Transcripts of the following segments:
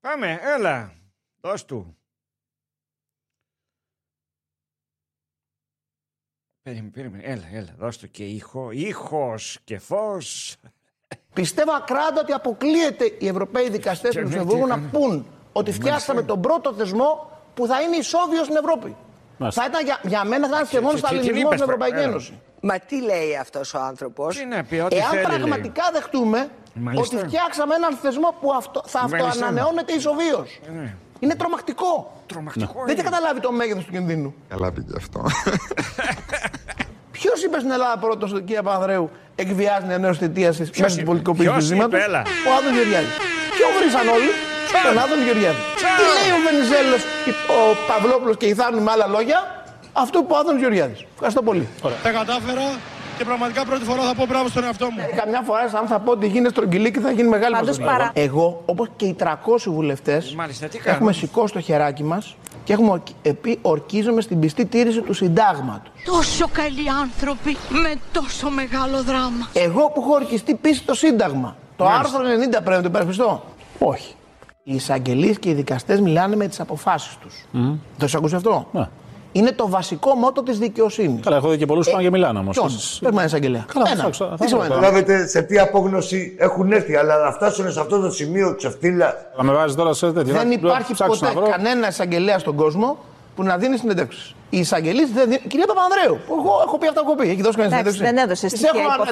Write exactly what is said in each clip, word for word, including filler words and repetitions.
Πάμε, έλα. Δώσ' του. Περίμενε, περίμενε. Έλα, έλα. Δώσ' του και ήχο. Ήχος και φως. Πιστεύω ακράδαντα ότι αποκλείεται οι Ευρωπαίοι δικαστές του Λουξεμβούργου να πούν ότι φτιάξαμε τον πρώτο θεσμό που θα είναι ισόβιος στην Ευρώπη. Θα ήταν για, για μένα θα ήταν σχεδόν σταλινισμό στην Ευρωπαϊκή Ένωση. Μα τι λέει αυτός ο άνθρωπος? Τι να πει, ό,τι Εάν θέλει, πραγματικά λέει. δεχτούμε Μάλιστα. ότι φτιάξαμε έναν θεσμό που αυτό, θα αυτοανανεώνεται ισοβίως. Ναι. Είναι τρομακτικό. Τρομακτικό. Δεν έχετε καταλάβει το μέγεθος του κινδύνου. Καλά πήγε αυτό. Ποιος είπε στην Ελλάδα πρώτος, κύριε Παπανδρέου, εκβιάζει μια νέο θητεία μέσα στην πολιτικοποίηση του ζήματος? Ο Άδωνης Γεωργιάδης. Ποιον βρήσαν όλοι? Τον Άδωνη Γεωργιάδη. Τι λέει ο Βενιζέλος, ο Παυλόπουλος και η Θάνου με άλλα λόγια? Αυτό που είπε ο Άδωνης Γεωργιάδης. Ευχαριστώ πολύ. Τα κατάφερα και πραγματικά πρώτη φορά θα πω μπράβο στον εαυτό μου. Ε, καμιά φορά, αν θα πω ότι γίνει στρογγυλή και θα γίνει μεγάλη προσοχή. Παρά... Εγώ, όπως και οι τριακόσιοι βουλευτές, έχουμε σηκώσει το χεράκι μας και έχουμε πει ορκίζομαι στην πιστή τήρηση του συντάγματος. Τόσο καλοί άνθρωποι με τόσο μεγάλο δράμα. Εγώ που έχω ορκιστεί πίσω στο Σύνταγμα. Το Μάλιστα. άρθρο ενενήντα πρέπει να το υπερασπιστώ? Όχι. Οι εισαγγελείς και οι δικαστές μιλάνε με τις αποφάσεις τους. Mm. Το έχεις ακούσει αυτό? Ναι. Είναι το βασικό μότο της δικαιοσύνης. Καλά, έχω δει και πολλούς που πάνε και μιλάνε όμως. Ποιον? Πρέπει να είναι εισαγγελέα. Καλά, Ένα. θα Τι σημαίνει? Καταλάβετε σε τι απόγνωση έχουν έρθει, αλλά να φτάσουν σε αυτό το σημείο ξεφτύλα. Θα με βάζεις τώρα σε τέτοια. Δεν υπάρχει ποτέ κανένα εισαγγελέα στον κόσμο που να δίνει συνεντεύξεις. Οι εισαγγελείς δεν δίνουν. Κυρία Παπανδρέου, εγώ έχω πει αυτά που έχω πει. Έχει δώσει κανένα συνέντευξη? Δεν έδωσε στοιχεία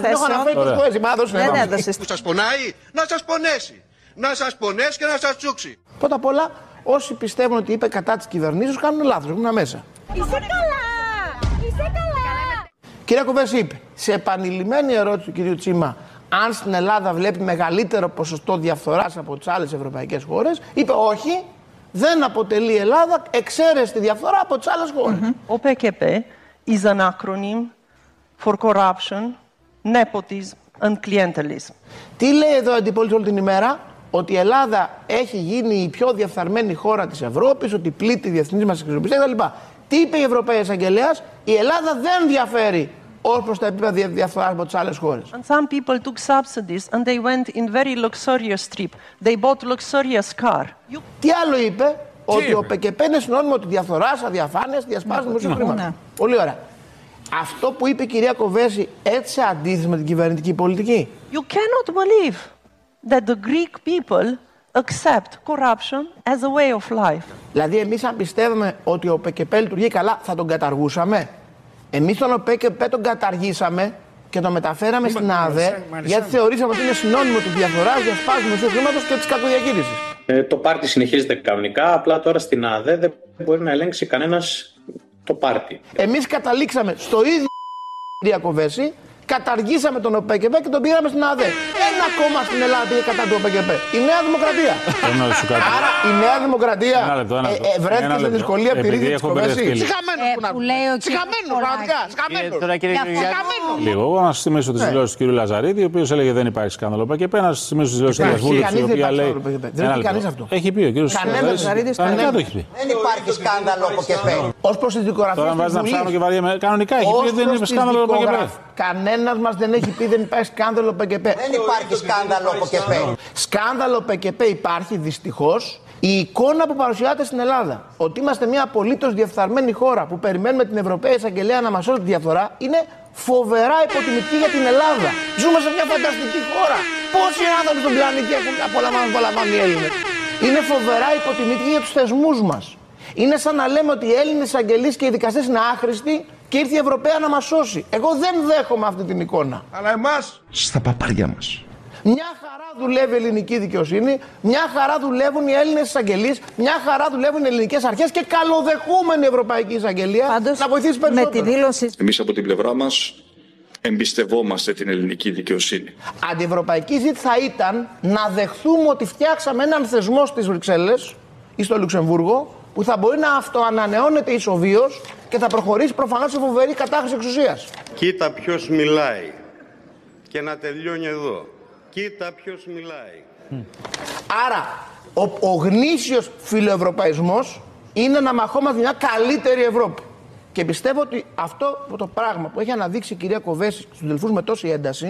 υποθέσεων. Δεν έδωσε. Που σας πονάει, να σας πονέσει. Να σας πονέσει και να σας τσούξει. Πρώτα απ' όλα, όσοι πιστεύουν ότι είπε κατά της κυβερνήσεως κάνουν λάθος. Έχουν μέσα. Είσαι καλά! Είσαι καλά! Κυρία Κοβέση είπε, σε επανειλημμένη ερώτηση του κυρίου Τσίμα, αν στην Ελλάδα βλέπει μεγαλύτερο ποσοστό διαφθοράς από τις άλλες ευρωπαϊκές χώρες, είπε όχι, δεν αποτελεί η Ελλάδα εξαίρεση στη διαφθορά από τις άλλες χώρες. Mm-hmm. Ο πι κέι πι is an acronym for corruption, nepotism and clientelism. Τι λέει εδώ η αντιπολίτευση όλη την ημέρα? Ότι η Ελλάδα έχει γίνει η πιο διαφθαρμένη χώρα της Ευρώπης, ότι πλήττει η διεθνής μας αξιοπιστία κτλ. Τι είπε η Ευρωπαϊκή Εισαγγελέας? Η Ελλάδα δεν διαφέρει ως προς τα επίπεδα διαφθοράς από τις άλλες χώρες. And some people took subsidies and they went in very luxurious trip. They bought luxurious car. Τι άλλο είπε? Ότι ο πι κέι πι είναι συνώνυμο ότι διαφθοράς, αδιαφάνειας, διασπάσεις δημοσίου χρήματος. Πολύ ωραία. Αυτό που είπε η κυρία Κοβέση έτσι σε αντίθεση με την κυβερνητική πολιτική? You cannot believe that the Greek people accept corruption as a way of life. Δηλαδή, εμείς αν πιστεύουμε ότι ο πι κέι πι λειτουργεί καλά, θα τον καταργούσαμε? Εμείς τον πι κέι πι τον καταργήσαμε και τον μεταφέραμε Είμα, στην ΑΔΕ, γιατί θεωρήσαμε ότι είναι συνώνυμο του διαφθοράς, διασπάσης δημοσίου χρήματος και της κακοδιαχείρισης. Ε, το πάρτι συνεχίζεται κανονικά, απλά τώρα στην ΑΔΕ δεν μπορεί να ελέγξει κανένας το πάρτι. Εμείς καταλήξαμε στο ίδιο, κυρία Κοβέση, καταργήσαμε τον πι κέι πι και τον πήραμε στην ΑΔΕ. Ένα κόμμα στην Ελλάδα πήγε κατά του πι κέι πι. Η Νέα Δημοκρατία. Άρα η Νέα Δημοκρατία ε, βρέθηκε στη δυσκολία από τη ρύθμιση της Κοβέσης. Συχαμένος που να πει. Συχαμένος, πραγματικά. Συχαμένος. Λίγο, εγώ να σας θυμίσω τις δηλώσεις του κ. Λαζαρίδη, ο οποίος έλεγε δεν υπάρχει σκάνδαλο πι κέι πι. Να σας θυμίσω τις δηλώσεις του κ. Βούλτεψη, η οποία λέει. Δεν έχει κανείς αυτό. Έχει πει ο κ. Λαζαρίδης. Κανονικά το έχει πει. Δεν υπάρχει σκάνδαλο πι κέι πι. Ως προς τις δικογραφίες. Τώρα βάζει να ψάχνω και βαριέμαι. Κανονικά έχει πει δεν είναι σκάνδαλο πι κέι πι. Κανένας μας δεν έχει πει δεν υπάρχει σκάνδαλο πι κέι πι. Δεν υπάρχει σκάνδαλο πι κέι πι. Σκάνδαλο πι κέι πι υπάρχει δυστυχώς. Η εικόνα που παρουσιάζεται στην Ελλάδα, ότι είμαστε μια απολύτως διεφθαρμένη χώρα που περιμένουμε την Ευρωπαϊκή Εισαγγελέα να μας σώσει τη διαφθορά, είναι φοβερά υποτιμητική για την Ελλάδα. Ζούμε σε μια φανταστική χώρα. Πόσοι άνθρωποι στον πλανήτη έχουν απολαμβάνει, απολαμβάνουν οι Έλληνες? Είναι φοβερά υποτιμητική για τους θεσμούς μας. Είναι σαν να λέμε ότι οι Έλληνες εισαγγελείς και οι δικαστές είναι άχρηστοι και ήρθε η Ευρωπαία να μας σώσει. Εγώ δεν δέχομαι αυτή την εικόνα. Αλλά εμάς στα παπάρια μας. Μια χαρά δουλεύει η ελληνική δικαιοσύνη, μια χαρά δουλεύουν οι Έλληνες εισαγγελείς, μια χαρά δουλεύουν οι ελληνικές αρχές και καλοδεχούμενη η Ευρωπαϊκή Εισαγγελία να βοηθήσει περισσότερο. Με τη δήλωση... Εμείς από την πλευρά μας εμπιστευόμαστε την ελληνική δικαιοσύνη. Αντιευρωπαϊκή ζήτηση θα ήταν να δεχθούμε ότι φτιάξαμε έναν θεσμό στις Βρυξέλλες ή στο Λουξεμβούργο που θα μπορεί να αυτοανανεώνεται ισοβίως και θα προχωρήσει προφανώς σε φοβερή κατάχρηση εξουσίας. Κοίτα ποιος μιλάει και να τελειώνει εδώ. Κοίτα ποιος μιλάει. Mm. Άρα, ο, ο γνήσιος φιλοευρωπαϊσμός είναι να μαχόμαστε μια καλύτερη Ευρώπη. Και πιστεύω ότι αυτό το πράγμα που έχει αναδείξει η κυρία Κοβέση στους Δελφούς με τόση ένταση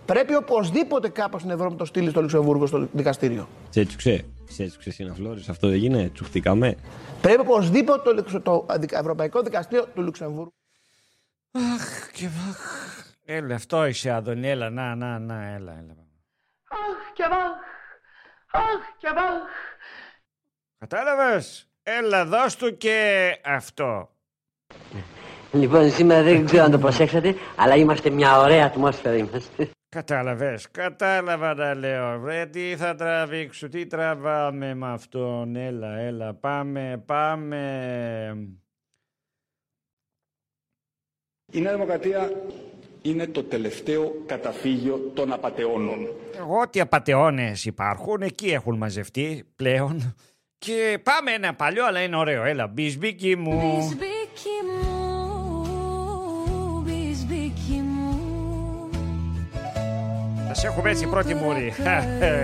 Πρέπει οπωσδήποτε κάπως στην Ευρώπη το στείλει στο Λουξεμβούργο, στο δικαστήριο. Τσέτσουξε. Τσέτσουξε συναφλόρης. Αυτό δεν γίνεται. Τσουχτήκαμε. Πρέπει οπωσδήποτε το, το Ευρωπαϊκό Δικαστήριο του Λουξεμβούργου. Αχ, και αχ. Έλα, αυτό είσαι, Αντώνη. Έλα, να, να, να, έλα, έλα. Αχ, και αχ. Αχ, και αχ. Κατάλαβες. Έλα, δώσ' του και αυτό. Λοιπόν, σήμερα δεν ξέρω αν το προσέξατε, αλλά είμαστε μια ωραία ατμόσφαιρα είμαστε. Κατάλαβες, κατάλαβα να λέω. Βρε, τι θα τραβήξω, τι τραβάμε με αυτόν. Έλα, έλα, πάμε, πάμε. Η Νέα Δημοκρατία είναι το τελευταίο καταφύγιο των απατεώνων. Ό,τι απατεώνες υπάρχουν, εκεί έχουν μαζευτεί πλέον. Και πάμε ένα παλιό, αλλά είναι ωραίο. Έλα, μπισμπίκι μου. Μπισμπίκι μου, μπισμπίκι μου. Θα σε έχουμε έτσι πρώτη μούρη.